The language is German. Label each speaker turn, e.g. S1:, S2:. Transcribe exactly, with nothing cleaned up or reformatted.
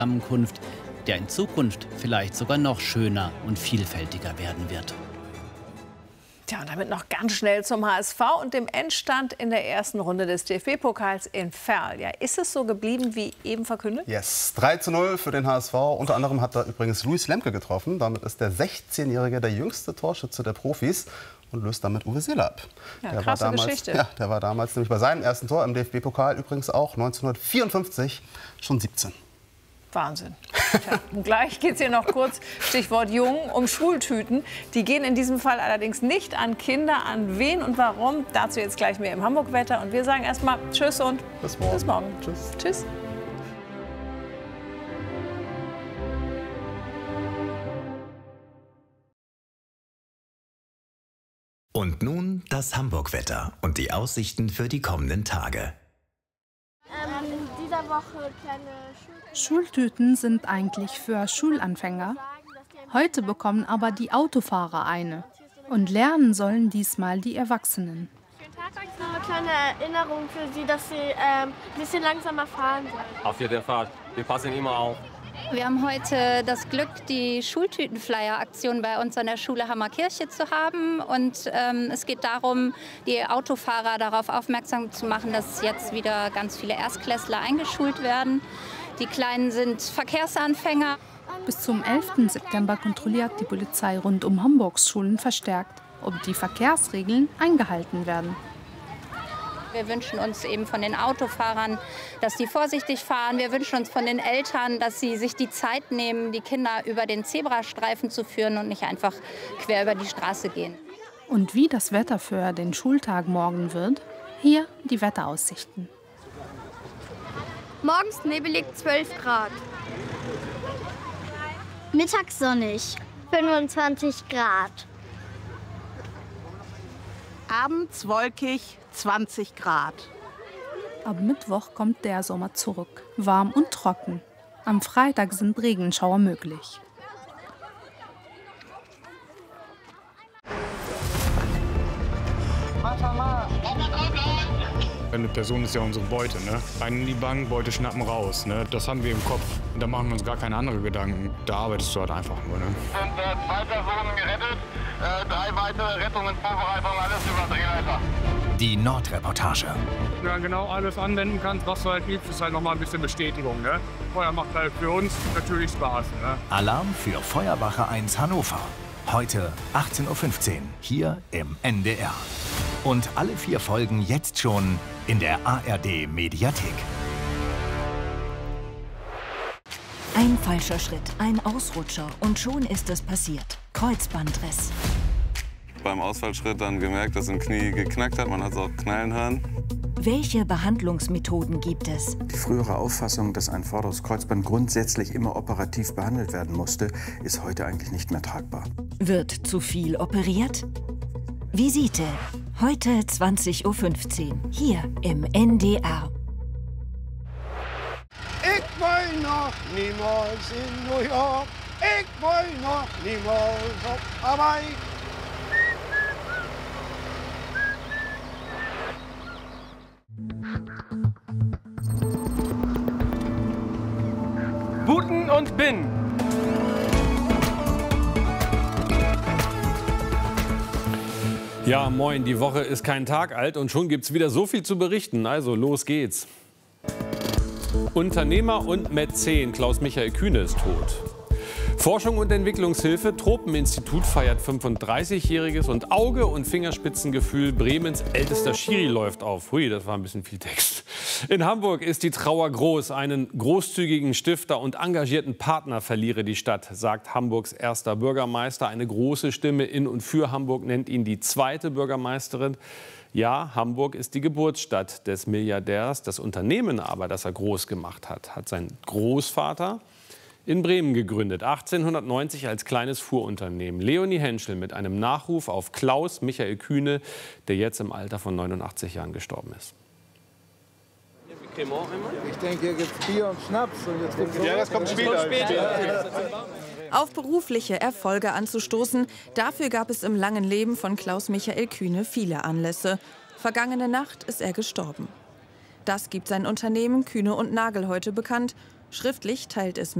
S1: Zusammenkunft, der in Zukunft vielleicht sogar noch schöner und vielfältiger werden wird.
S2: Tja, und damit noch ganz schnell zum H S V und dem Endstand in der ersten Runde des D F B-Pokals in Verl. Ja, ist es so geblieben wie eben verkündet?
S3: Yes, drei zu null für den H S V. Unter anderem hat da übrigens Luis Lemke getroffen. Damit ist der sechzehnjährige der jüngste Torschütze der Profis und löst damit Uwe Seeler ab.
S2: Ja,
S3: der
S2: krasse
S3: war damals,
S2: Geschichte.
S3: Ja, der war damals nämlich bei seinem ersten Tor im D F B-Pokal übrigens auch neunzehnhundertvierundfünfzig schon siebzehn.
S2: Wahnsinn. Tja, und gleich geht es hier noch kurz, Stichwort jung, um Schultüten. Die gehen in diesem Fall allerdings nicht an Kinder. An wen und warum? Dazu jetzt gleich mehr im Hamburg-Wetter. Und wir sagen erstmal Tschüss und
S3: bis morgen.
S2: Bis morgen.
S3: Tschüss.
S2: Tschüss.
S4: Und nun das Hamburg-Wetter und die Aussichten für die kommenden Tage.
S5: Ähm, in dieser Woche kleine Schultüten.
S6: Schultüten sind eigentlich für Schulanfänger. Heute bekommen aber die Autofahrer eine. Und lernen sollen diesmal die Erwachsenen.
S5: Schönen Tag euch. Noch eine kleine Erinnerung für Sie, dass Sie ähm, ein bisschen langsamer fahren sollen.
S7: Auf jeder Fahrt. Wir passen immer auf.
S8: Wir haben heute das Glück, die Schultütenflyer-Aktion bei uns an der Schule Hammerkirche zu haben. Und ähm, es geht darum, die Autofahrer darauf aufmerksam zu machen, dass jetzt wieder ganz viele Erstklässler eingeschult werden. Die Kleinen sind Verkehrsanfänger.
S6: Bis zum elften September kontrolliert die Polizei rund um Hamburgs Schulen verstärkt, ob die Verkehrsregeln eingehalten werden.
S8: Wir wünschen uns eben von den Autofahrern, dass die vorsichtig fahren. Wir wünschen uns von den Eltern, dass sie sich die Zeit nehmen, die Kinder über den Zebrastreifen zu führen und nicht einfach quer über die Straße gehen.
S6: Und wie das Wetter für den Schultag morgen wird, hier die Wetteraussichten.
S5: Morgens nebelig zwölf Grad. Mittags sonnig fünfundzwanzig Grad.
S9: Abends wolkig zwanzig Grad.
S6: Ab Mittwoch kommt der Sommer zurück, warm und trocken. Am Freitag sind Regenschauer möglich.
S10: Eine Person ist ja unsere Beute, ne? Rein in die Bank, Beute schnappen raus, ne? Das haben wir im Kopf. Und da machen wir uns gar keine anderen Gedanken. Da arbeitest du halt einfach nur, ne?
S11: sind äh, zwei Personen gerettet, äh, drei weitere Rettungen, Vorbereitung, alles über Drehleiter.
S4: Die Nordreportage.
S10: Ja, genau alles anwenden kannst, was du halt liebst, ist halt noch mal ein bisschen Bestätigung, ne? Feuer macht halt für uns natürlich Spaß, ne?
S4: Alarm für Feuerwache eins Hannover. Heute achtzehn Uhr fünfzehn, hier im N D R. Und alle vier Folgen jetzt schon in der A R D-Mediathek.
S12: Ein falscher Schritt, ein Ausrutscher und schon ist es passiert. Kreuzbandriss.
S13: Beim Ausfallschritt dann gemerkt, dass ein Knie geknackt hat. Man hat es auch knallen hören.
S12: Welche Behandlungsmethoden gibt es?
S14: Die frühere Auffassung, dass ein vorderes Kreuzband grundsätzlich immer operativ behandelt werden musste, ist heute eigentlich nicht mehr tragbar.
S12: Wird zu viel operiert? Visite. Heute zwanzig Uhr fünfzehn. Hier im N D R.
S15: Ich will noch niemals in New York. Ich will noch niemals auf Hawaii.
S7: Buten und Bin.
S16: Ja, moin, die Woche ist kein Tag alt und schon gibt's wieder so viel zu berichten. Also, los geht's. Unternehmer und Mäzen Klaus-Michael Kühne ist tot. Forschung und Entwicklungshilfe, Tropeninstitut feiert fünfunddreißigjähriges und Auge- und Fingerspitzengefühl, Bremens ältester Schiri läuft auf. Hui, das war ein bisschen viel Text. In Hamburg ist die Trauer groß. Einen großzügigen Stifter und engagierten Partner verliere die Stadt, sagt Hamburgs erster Bürgermeister. Eine große Stimme in und für Hamburg nennt ihn die zweite Bürgermeisterin. Ja, Hamburg ist die Geburtsstadt des Milliardärs. Das Unternehmen aber, das er groß gemacht hat, hat sein Großvater in Bremen gegründet, achtzehnhundertneunzig als kleines Fuhrunternehmen. Leonie Henschel mit einem Nachruf auf Klaus-Michael Kühne, der jetzt im Alter von neunundachtzig Jahren gestorben ist.
S15: Ich denke, hier gibt's Bier und Schnaps. Und jetzt gibt's
S17: ja, das kommt später.
S18: Auf berufliche Erfolge anzustoßen, dafür gab es im langen Leben von Klaus-Michael Kühne viele Anlässe. Vergangene Nacht ist er gestorben. Das gibt sein Unternehmen Kühne und Nagel heute bekannt. Schriftlich teilt es